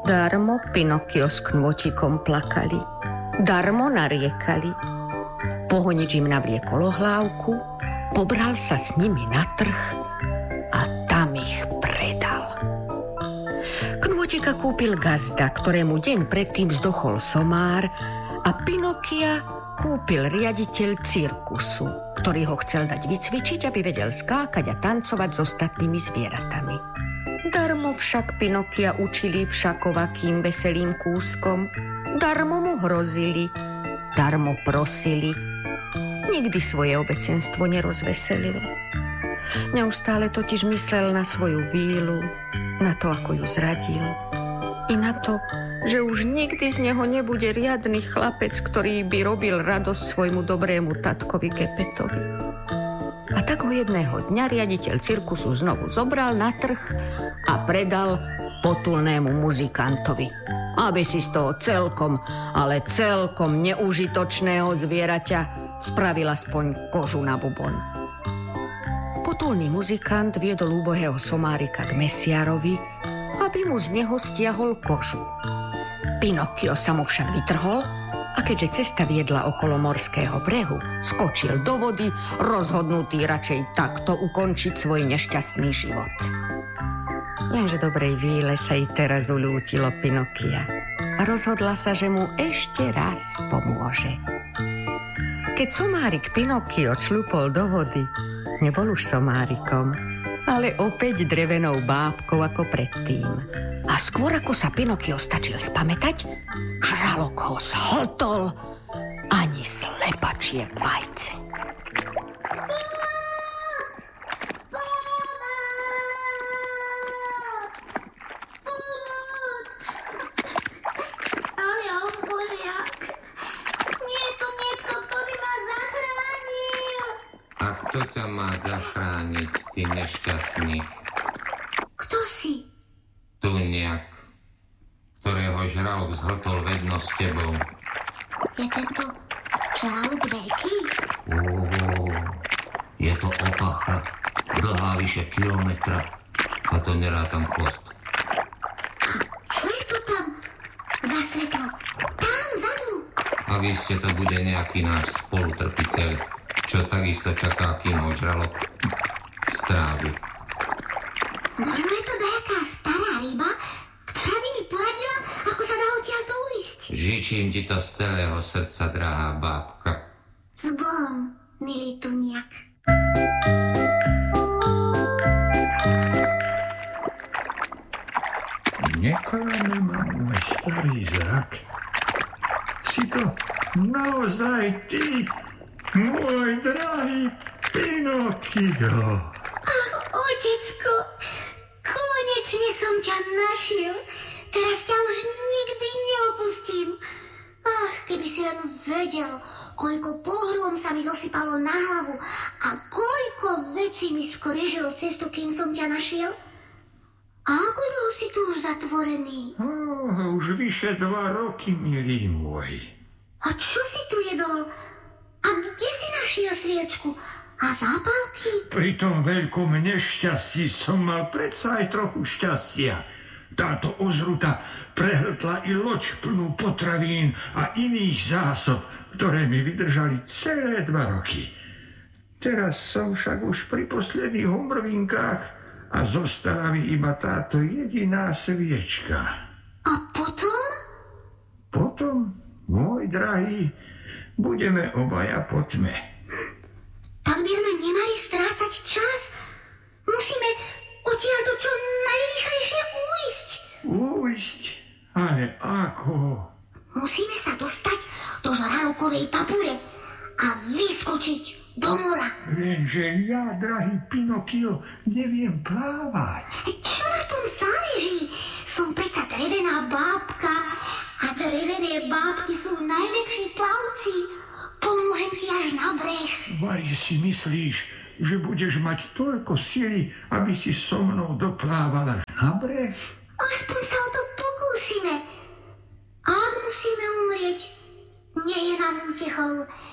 Darmo Pinokio s knôčikom plakali, darmo nariekali. Pohonič im navliekol ohlávku, pobral sa s nimi na trh a tam ich predal. Knôčika kúpil gazda, ktorému deň predtým zdochol somár, a Pinokia kúpil riaditeľ cirkusu, ktorý ho chcel dať vycvičiť, aby vedel skákať a tancovať s ostatnými zvieratami. Darmo však Pinokia učili všakovakým veselým kúskom, darmo mu hrozili, darmo prosili. Nikdy svoje obecenstvo nerozveselil. Neustále totiž myslel na svoju vílu, na to, ako ju zradil, i na to, že už nikdy z neho nebude riadny chlapec, ktorý by robil radosť svojmu dobrému tatkovi Gepetovi. A tak ho jedného dňa riaditeľ cirkusu znovu zobral na trh a predal potulnému muzikantovi, aby si z toho celkom, ale celkom neužitočného zvieraťa spravil aspoň kožu na bubon. Potulný muzikant viedol úbohého somárika k mesiarovi, aby mu z neho stiahol kožu. Pinokio sa mu však vytrhol a keďže cesta viedla okolo morského brehu, skočil do vody, rozhodnutý radšej takto ukončiť svoj nešťastný život. Lenže dobrej víle sa i teraz uľútilo Pinokia a rozhodla sa, že mu ešte raz pomôže. Keď somárik Pinokio čľupol do vody, nebol už somárikom, ale opäť drevenou bábkou ako predtým. A skôr ako sa Pinokio stačil spamätať, žralok ho zhltol ani slepačie vajce. Kto ťa má zachrániť, ty nešťastník? Kto si? Tuniak, ktorého žralok zhltol vedno s tebou. Je tento žralok veľký? Je to opacha, dlhá vyše kilometra, a to nerátam chvost. A čo je to tam za svetlo? Tam, vzadu? A iste to bude nejaký náš spolutrpiteľ, čo takisto čaká, kým ho žralok strávi. Možno je to nejaká stará ryba, ktorá by mi poradila, ako sa dá odtiaľto uísť. Žičím ti to z celého srdca, drahá bábka. S Bohom, milý Tuniak. Neklame ma môj starý zrak. Si to naozaj ty, môj drahý Pinokio. Ach, otecko, konečne som ťa našiel. Teraz ťa už nikdy neopustím. Ach, keby si len vedel, koľko pohrôm sa mi zosypalo na hlavu a koľko vecí mi skorižilo cestu, kým som ťa našiel. A ako dlho si tu už zatvorený? Už vyše 2 roky, milý môj. A čo si tu jedol? A kde si našiel sviečku? A zápalky? Pri tom veľkom nešťastí som mal predsa aj trochu šťastia. Táto ozruta prehltla i loď plnú potravín a iných zásob, ktoré mi vydržali celé 2 roky. Teraz som však už pri posledných omrvinkách a zostala mi iba táto jediná sviečka. A potom? Potom, môj drahý, budeme obaja po tme. Tak by sme nemali strácať čas. Musíme odtiaľto čo najrýchlejšie újsť. Újsť? Ale ako? Musíme sa dostať do žralokovej papule a vyskočiť do mora. Lenže ja, drahý Pinokio, neviem plávať. Čo na tom záleží? Som predsa drevená bábka a drevené bábky sú najlepší plavci. Pomôžem ti až na breh. Vari si myslíš, že budeš mať toľko sily, aby si so mnou doplávala na breh? Aspoň sa o to pokúsime. A ak musíme umrieť, nie je nám útechou,